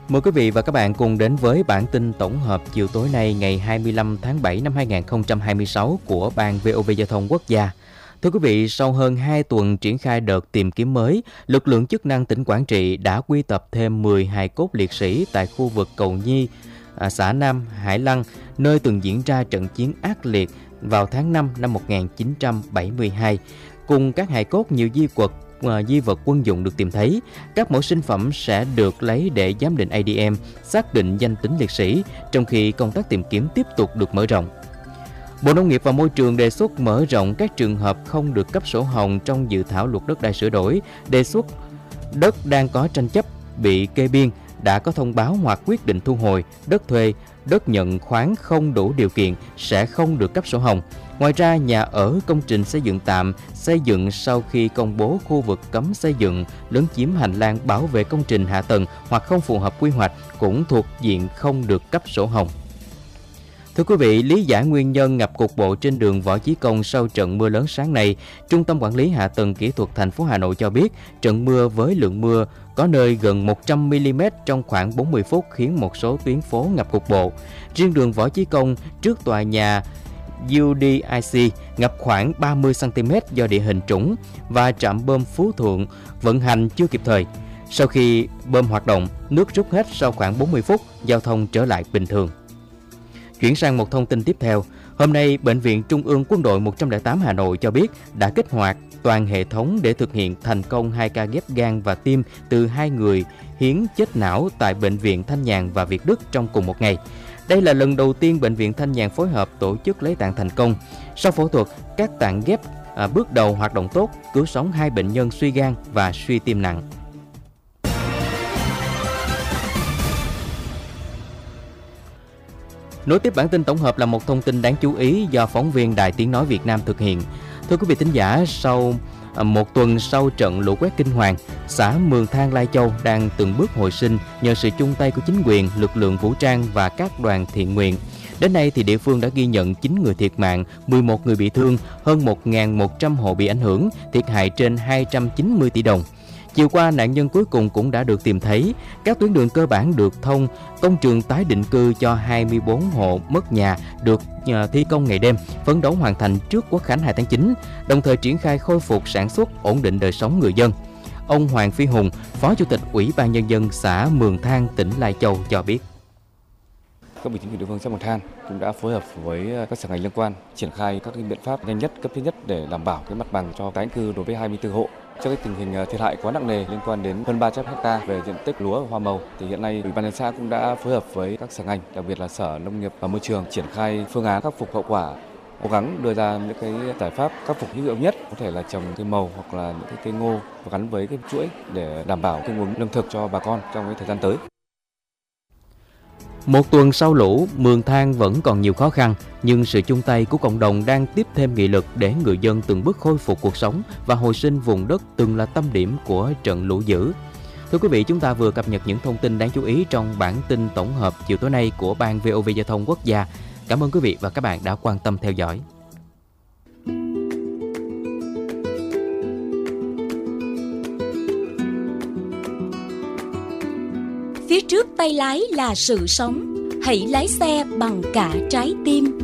Mời quý vị và các bạn cùng đến với bản tin tổng hợp chiều tối nay ngày 25 tháng 7 năm 2026 của Ban VOV Giao thông Quốc gia. Thưa quý vị, sau hơn 2 tuần triển khai đợt tìm kiếm mới, lực lượng chức năng tỉnh Quảng Trị đã quy tập thêm 10 hài cốt liệt sĩ tại khu vực Cầu Nhi, xã Nam Hải Lăng, nơi từng diễn ra trận chiến ác liệt vào tháng 5 năm 1972. Cùng các hài cốt, nhiều di vật quân dụng được tìm thấy. Các mẫu sinh phẩm sẽ được lấy để giám định ADN, xác định danh tính liệt sĩ, trong khi công tác tìm kiếm tiếp tục được mở rộng. Bộ Nông nghiệp và Môi trường đề xuất mở rộng các trường hợp không được cấp sổ hồng trong dự thảo luật đất đai sửa đổi, đề xuất đất đang có tranh chấp bị kê biên, đã có thông báo hoặc quyết định thu hồi, đất thuê, đất nhận khoán không đủ điều kiện sẽ không được cấp sổ hồng. Ngoài ra, nhà ở, công trình xây dựng tạm, xây dựng sau khi công bố khu vực cấm xây dựng, lấn chiếm hành lang bảo vệ công trình hạ tầng hoặc không phù hợp quy hoạch cũng thuộc diện không được cấp sổ hồng. Thưa quý vị, lý giải nguyên nhân ngập cục bộ trên đường Võ Chí Công sau trận mưa lớn sáng nay, Trung tâm Quản lý Hạ tầng Kỹ thuật thành phố Hà Nội cho biết, trận mưa với lượng mưa có nơi gần 100 mm trong khoảng 40 phút khiến một số tuyến phố ngập cục bộ. Riêng đường Võ Chí Công trước tòa nhà UDIC ngập khoảng 30 cm do địa hình trũng và trạm bơm Phú Thượng vận hành chưa kịp thời. Sau khi bơm hoạt động, nước rút hết sau khoảng 40 phút, giao thông trở lại bình thường. Chuyển sang một thông tin tiếp theo, hôm nay Bệnh viện Trung ương Quân đội 108 Hà Nội cho biết đã kích hoạt toàn hệ thống để thực hiện thành công 2 ca ghép gan và tim từ 2 người hiến chết não tại Bệnh viện Thanh Nhàn và Việt Đức trong cùng một ngày. Đây là lần đầu tiên Bệnh viện Thanh Nhàn phối hợp tổ chức lấy tạng thành công. Sau phẫu thuật, các tạng ghép bước đầu hoạt động tốt, cứu sống 2 bệnh nhân suy gan và suy tim nặng. Nối tiếp bản tin tổng hợp là một thông tin đáng chú ý do phóng viên Đài Tiếng Nói Việt Nam thực hiện. Thưa quý vị thính giả, sau một tuần sau trận lũ quét kinh hoàng, xã Mường Thang, Lai Châu đang từng bước hồi sinh nhờ sự chung tay của chính quyền, lực lượng vũ trang và các đoàn thiện nguyện. Đến nay thì địa phương đã ghi nhận 9 người thiệt mạng, 11 người bị thương, hơn 1.100 hộ bị ảnh hưởng, thiệt hại trên 290 tỷ đồng. Chiều qua, nạn nhân cuối cùng cũng đã được tìm thấy. Các tuyến đường cơ bản được thông, công trường tái định cư cho 24 hộ mất nhà được thi công ngày đêm, phấn đấu hoàn thành trước Quốc khánh 2 tháng 9, đồng thời triển khai khôi phục sản xuất, ổn định đời sống người dân. Ông Hoàng Phi Hùng, Phó Chủ tịch Ủy ban Nhân dân xã Mường Thang, tỉnh Lai Châu cho biết. Các vị chính quyền địa phương xã Mường Thang cũng đã phối hợp với các sở ngành liên quan triển khai các biện pháp nhanh nhất, cấp thiết nhất để đảm bảo cái mặt bằng cho tái định cư đối với 24 hộ. Trước tình hình thiệt hại quá nặng nề liên quan đến hơn 300 ha về diện tích lúa và hoa màu, thì hiện nay Ủy ban nhân xã cũng đã phối hợp với các sở ngành, đặc biệt là Sở Nông nghiệp và Môi trường triển khai phương án khắc phục hậu quả, cố gắng đưa ra những cái giải pháp khắc phục hữu hiệu nhất, có thể là trồng cây màu hoặc là những cái cây ngô gắn với cái chuỗi để đảm bảo cung ứng lương thực cho bà con trong cái thời gian tới. Một tuần sau lũ, Mường Thang vẫn còn nhiều khó khăn, nhưng sự chung tay của cộng đồng đang tiếp thêm nghị lực để người dân từng bước khôi phục cuộc sống và hồi sinh vùng đất từng là tâm điểm của trận lũ dữ. Thưa quý vị, chúng ta vừa cập nhật những thông tin đáng chú ý trong bản tin tổng hợp chiều tối nay của Ban VOV Giao thông Quốc gia. Cảm ơn quý vị và các bạn đã quan tâm theo dõi. Phía trước tay lái là sự sống, hãy lái xe bằng cả trái tim.